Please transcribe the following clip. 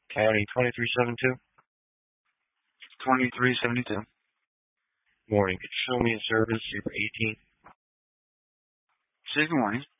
County 2372. 2372. Morning. Could you show me a service here for 18? Say good morning.